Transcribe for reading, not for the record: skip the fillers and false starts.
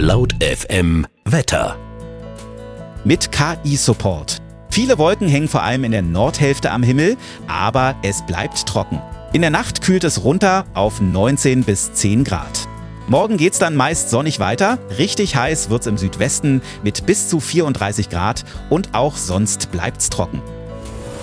Laut FM Wetter. Mit KI-Support. Viele Wolken hängen vor allem in der Nordhälfte am Himmel, aber es bleibt trocken. In der Nacht kühlt es runter auf 19 bis 10 Grad. Morgen geht's dann meist sonnig weiter. Richtig heiß wird's im Südwesten mit bis zu 34 Grad und auch sonst bleibt's trocken.